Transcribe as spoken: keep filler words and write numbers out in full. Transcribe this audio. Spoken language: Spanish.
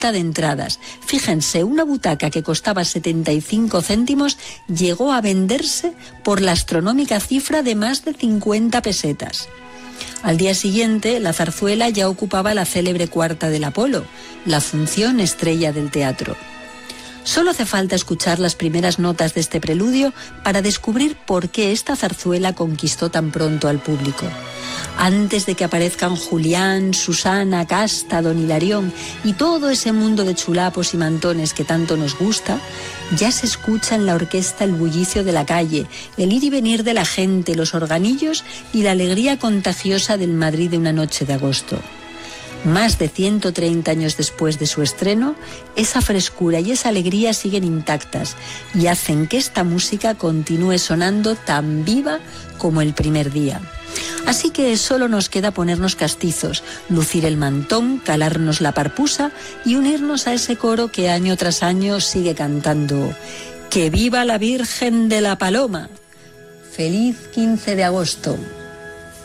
de entradas. Fíjense, una butaca que costaba setenta y cinco céntimos llegó a venderse por la astronómica cifra de más de cincuenta pesetas. Al día siguiente, la zarzuela ya ocupaba la célebre cuarta del Apolo, la función estrella del teatro. Solo hace falta escuchar las primeras notas de este preludio para descubrir por qué esta zarzuela conquistó tan pronto al público. Antes de que aparezcan Julián, Susana, Casta, Don Hilarión y todo ese mundo de chulapos y mantones que tanto nos gusta, ya se escucha en la orquesta el bullicio de la calle, el ir y venir de la gente, los organillos y la alegría contagiosa del Madrid de una noche de agosto. Más de ciento treinta años después de su estreno, esa frescura y esa alegría siguen intactas y hacen que esta música continúe sonando tan viva como el primer día. Así que solo nos queda ponernos castizos, lucir el mantón, calarnos la parpusa y unirnos a ese coro que año tras año sigue cantando ¡Que viva la Virgen de la Paloma! ¡Feliz quince de agosto!